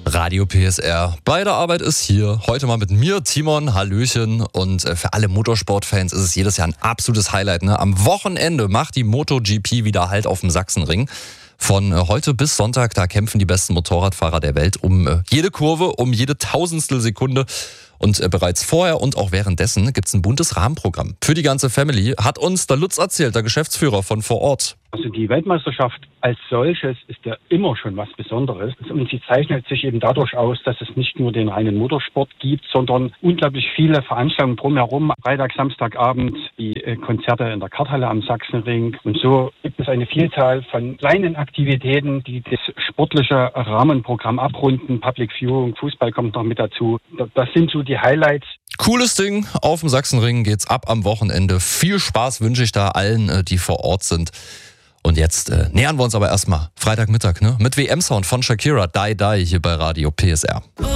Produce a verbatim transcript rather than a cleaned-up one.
Radio P S R. Bei der Arbeit ist hier. Heute mal mit mir, Timon, Hallöchen. Und für alle Motorsportfans ist es jedes Jahr ein absolutes Highlight. Ne? Am Wochenende macht die MotoGP wieder Halt auf dem Sachsenring. Von heute bis Sonntag, da kämpfen die besten Motorradfahrer der Welt um jede Kurve, um jede Tausendstel Sekunde. Und bereits vorher und auch währenddessen gibt es ein buntes Rahmenprogramm für die ganze Family. Hat uns der Lutz erzählt, der Geschäftsführer von vor Ort. Also die Weltmeisterschaft als solches ist ja immer schon was Besonderes. Und sie zeichnet sich eben dadurch aus, dass es nicht nur den reinen Motorsport gibt, sondern unglaublich viele Veranstaltungen drumherum. Freitag, Samstagabend, die Konzerte in der Karthalle am Sachsenring. Und so gibt es eine Vielzahl von kleinen Aktivitäten, die das sportliche Rahmenprogramm abrunden. Public Viewing, Fußball kommt noch mit dazu. Das sind so die Highlights. Cooles Ding. Auf dem Sachsenring geht's ab am Wochenende. Viel Spaß wünsche ich da allen, die vor Ort sind. Und jetzt äh, nähern wir uns aber erstmal Freitagmittag, ne? Mit W M-Sound von Shakira, Die Die hier bei Radio P S R.